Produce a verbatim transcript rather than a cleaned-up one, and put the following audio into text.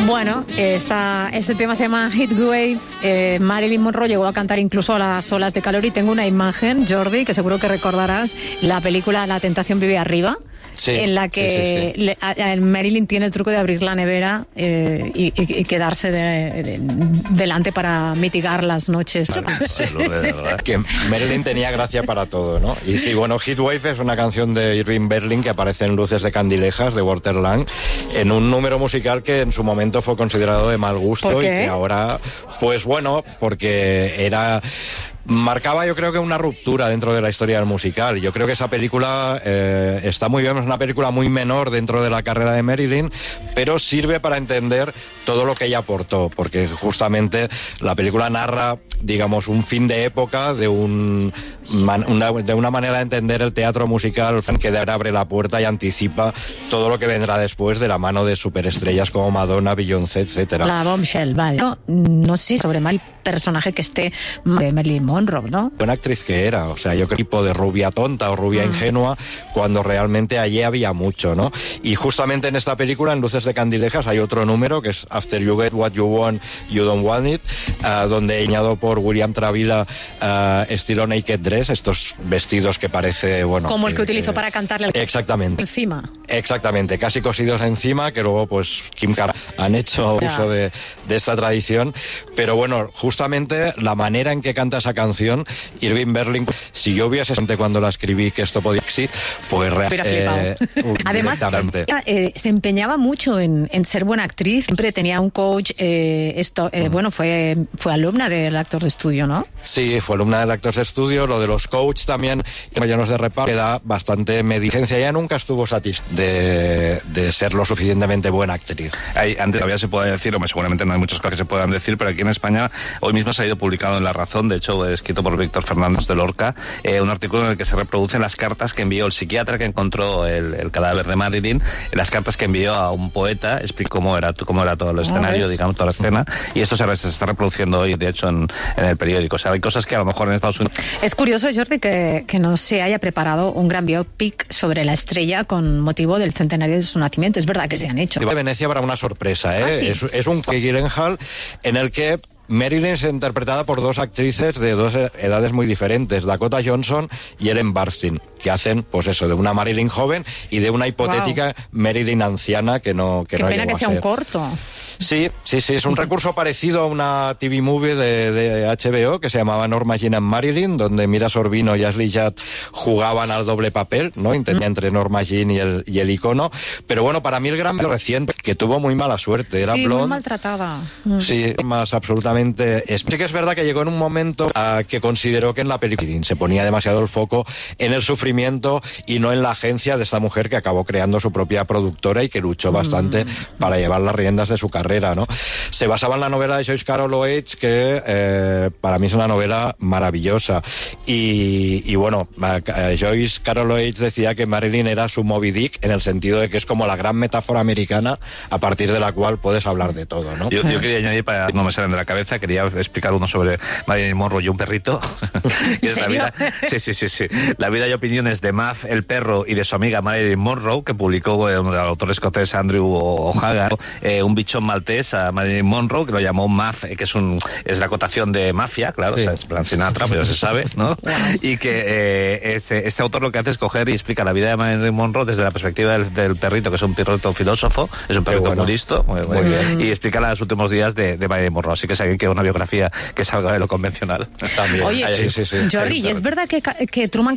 Bueno, esta, este tema se llama Heatwave. Eh, Marilyn Monroe llegó a cantar incluso a las olas de calor y tengo una imagen, Jordi, que seguro que recordarás, la película La tentación vive arriba. Sí, en la que sí, sí, sí. Le, a, a Marilyn tiene el truco de abrir la nevera eh, y, y, y quedarse de, de, delante para mitigar las noches. Sí, de verdad. Que Marilyn tenía gracia para todo, ¿no? Y sí, bueno, Heatwave es una canción de Irving Berlin que aparece en Luces de Candilejas de Walter Lang, en un número musical que en su momento fue considerado de mal gusto y que ahora, pues bueno, porque era... marcaba, yo creo que una ruptura dentro de la historia del musical. Yo creo que esa película eh, está muy bien, es una película muy menor dentro de la carrera de Marilyn, pero sirve para entender todo lo que ella aportó, porque justamente la película narra, digamos, un fin de época de un man, una, de una manera de entender el teatro musical que de ahora abre la puerta y anticipa todo lo que vendrá después de la mano de superestrellas como Madonna, Beyoncé, etcétera. La bombshell, vale. No, no sé sobre mal personaje que esté de Marilyn Monroe, ¿no? Buena actriz que era, o sea, yo creo tipo de rubia tonta o rubia mm. ingenua, cuando realmente allí había mucho, ¿no? Y justamente en esta película, en Luces de Candilejas, hay otro número que es After You Get What You Want, You Don't Want It, uh, donde añado por William Travilla uh, estilo Naked Dress, estos vestidos que parece, bueno... Como el que, que utilizó que... para cantarle exactamente. Encima. Exactamente, casi cosidos encima, que luego pues Kim Kardashian han hecho ya. uso de, de esta tradición, pero bueno, justamente la manera en que canta esa canción, Irving Berlin, si yo hubiese sentido cuando la escribí que esto podía existir, pues eh, además eh, se empeñaba mucho en, en ser buena actriz, siempre tenía un coach, eh, esto, eh, mm. bueno, fue, fue alumna del actor de estudio, ¿no? Sí, fue alumna del actor de estudio, lo de los coaches también, llenos de reparto, que da bastante medicencia, ella nunca estuvo satisfecha de, de ser lo suficientemente buena actriz. Hay, antes todavía se puede decir, o seguramente no hay muchas cosas que se puedan decir, pero aquí en España hoy mismo se ha ido publicado en La Razón, de hecho escrito por Víctor Fernández de Lorca, eh, un artículo en el que se reproducen las cartas que envió el psiquiatra que encontró el, el cadáver de Marilyn, las cartas que envió a un poeta, explica cómo era, cómo era todo el escenario, oh, digamos, toda la escena, y esto se, se está reproduciendo hoy, de hecho, en, en el periódico. O sea, hay cosas que a lo mejor en Estados Unidos... Es curioso, Jordi, que, que no se haya preparado un gran biopic sobre la estrella con motivo del centenario de su nacimiento. Es verdad que se han hecho. De Venecia para una sorpresa, ¿eh? ¿Ah, sí? es, es un Gyllenhaal en el que Marilyn es interpretada por dos actrices de dos edades muy diferentes, Dakota Johnson y Ellen Burstyn, que hacen, pues eso, de una Marilyn joven y de una hipotética wow. Marilyn anciana que no que Qué no pena llegó que sea a ser. un corto. Sí, sí, sí, es un recurso parecido a una T V movie de, de H B O que se llamaba Norma Jean and Marilyn, donde Mira Sorvino y Ashley Judd jugaban al doble papel, ¿no? Entendía entre Norma Jean y el, y el icono. Pero bueno, para mí el gran reciente, que tuvo muy mala suerte, era sí, Blonde. Muy maltratada. Sí, más absolutamente... Sí que es verdad que llegó en un momento uh, que consideró que en la película se ponía demasiado el foco en el sufrimiento y no en la agencia de esta mujer que acabó creando su propia productora y que luchó bastante mm. para llevar las riendas de su carrera, ¿no? Se basaba en la novela de Joyce Carol Oates, que eh, para mí es una novela maravillosa. Y, y bueno, Joyce Carol Oates decía que Marilyn era su Moby Dick, en el sentido de que es como la gran metáfora americana a partir de la cual puedes hablar de todo, ¿no? Yo, yo quería añadir, para no me salen de la cabeza, quería explicar uno sobre Marilyn Monroe y un perrito. ¿En es la vida, sí, sí, sí, sí. La vida y opiniones de Muff, el perro, y de su amiga Marilyn Monroe, que publicó eh, el autor escocés Andrew O'Hagan, eh, un bichón maltés a Marilyn Monroe, que lo llamó Muff, eh, que es un es la acotación de mafia, claro, sí. O sea, es plan Sinatra, pero se sabe, ¿no? Y que eh, este, este autor lo que hace es coger y explica la vida de Marilyn Monroe desde la perspectiva del, del perrito, que es un perrito filósofo, es un perrito bueno. muy listo, muy, muy, muy bien. Y explica los últimos días de, de Marilyn Monroe. Así que si alguien quiere una biografía que salga de lo convencional también. Oye, sí, sí, sí. Jordi, ¿y es verdad que, que Truman